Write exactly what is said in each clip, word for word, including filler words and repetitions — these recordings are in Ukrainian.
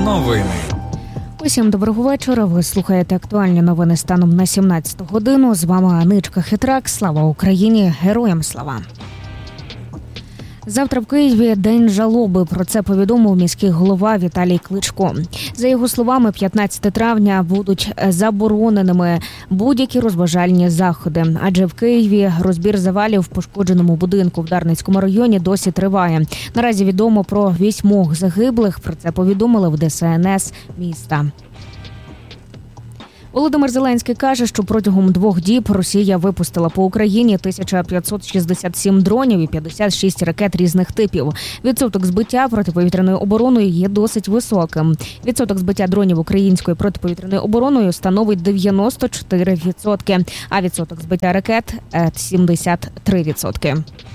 Новини. Усім доброго вечора. Ви слухаєте актуальні новини станом на сімнадцяту годину. З вами Аничка Хитрак. Слава Україні! Героям слава! Завтра в Києві день жалоби. Про це повідомив міський голова Віталій Кличко. За його словами, п'ятнадцятого травня будуть забороненими будь-які розважальні заходи. Адже в Києві розбір завалів в пошкодженому будинку в Дарницькому районі досі триває. Наразі відомо про вісьмох загиблих. Про це повідомили в Де Ес Ен Ес міста. Володимир Зеленський каже, що протягом двох діб Росія випустила по Україні тисяча п'ятсот шістдесят сім дронів і п'ятдесят шість ракет різних типів. Відсоток збиття протиповітряною обороною є досить високим. Відсоток збиття дронів українською протиповітряною обороною становить дев'яносто чотири відсотки, а відсоток збиття ракет – сімдесят три відсотки.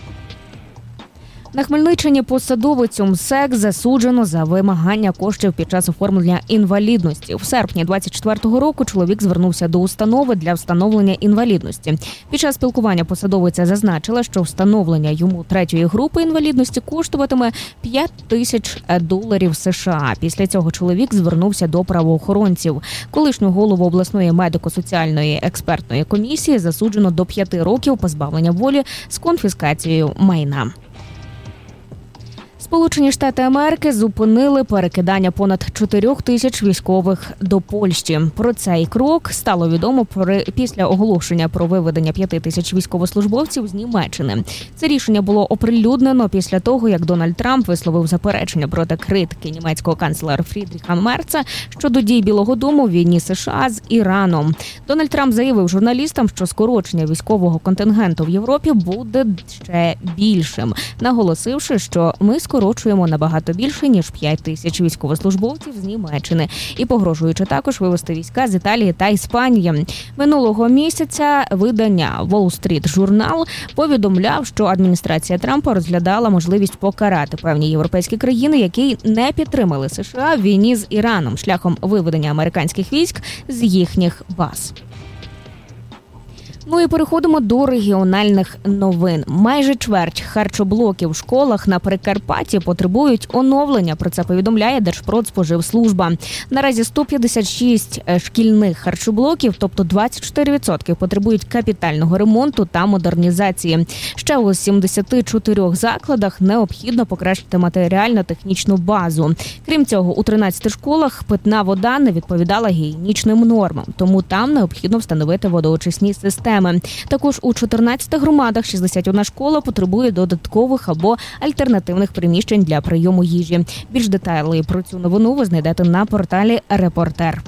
На Хмельниччині посадовицю МСЕК засуджено за вимагання коштів під час оформлення інвалідності. В серпні двадцять четвертого року чоловік звернувся до установи для встановлення інвалідності. Під час спілкування посадовиця зазначила, що встановлення йому третьої групи інвалідності коштуватиме п'ять тисяч доларів США. Після цього чоловік звернувся до правоохоронців. Колишню голову обласної медико-соціальної експертної комісії засуджено до п'яти років позбавлення волі з конфіскацією майна. Сполучені Штати Америки зупинили перекидання понад чотирьох тисяч військових до Польщі. Про цей крок стало відомо після оголошення про виведення п'яти тисяч військовослужбовців з Німеччини. Це рішення було оприлюднено після того, як Дональд Трамп висловив заперечення проти критики німецького канцлера Фрідріха Мерца щодо дій Білого дому в війні США з Іраном. Дональд Трамп заявив журналістам, що скорочення військового контингенту в Європі буде ще більшим, наголосивши, що ми скорочуємо набагато більше, ніж п'ять тисяч військовослужбовців з Німеччини, і погрожуючи також вивести війська з Італії та Іспанії. Минулого місяця видання Wall Street Journal повідомляв, що адміністрація Трампа розглядала можливість покарати певні європейські країни, які не підтримали США в війні з Іраном шляхом виведення американських військ з їхніх баз. Ну і переходимо до регіональних новин. Майже чверть харчоблоків в школах на Прикарпатті потребують оновлення. Про це повідомляє Держпродспоживслужба. Наразі сто п'ятдесят шість шкільних харчоблоків, тобто двадцять чотири відсотки, потребують капітального ремонту та модернізації. Ще у сімдесяти чотирьох закладах необхідно покращити матеріально-технічну базу. Крім цього, у тринадцяти школах питна вода не відповідала гігієнічним нормам, тому там необхідно встановити водоочисні системи. Також у чотирнадцяти громадах шістдесят одна школа потребує додаткових або альтернативних приміщень для прийому їжі. Більш деталі про цю новину ви знайдете на порталі «Репортер».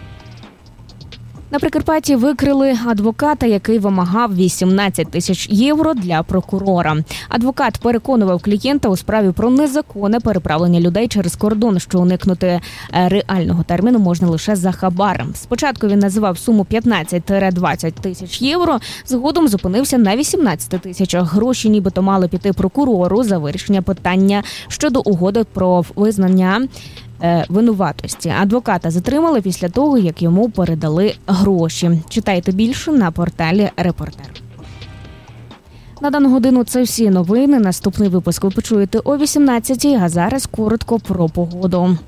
На Прикарпатті викрили адвоката, який вимагав вісімнадцять тисяч євро для прокурора. Адвокат переконував клієнта у справі про незаконне переправлення людей через кордон, що уникнути реального терміну можна лише за хабар. Спочатку він називав суму п'ятнадцять - двадцять тисяч євро, згодом зупинився на вісімнадцяти тисячах. Гроші нібито мали піти прокурору за вирішення питання щодо угоди про визнання винуватості. Адвоката затримали після того, як йому передали гроші. Читайте більше на порталі «Репортер». На дану годину це всі новини. Наступний випуск ви почуєте о вісімнадцятій, а зараз коротко про погоду.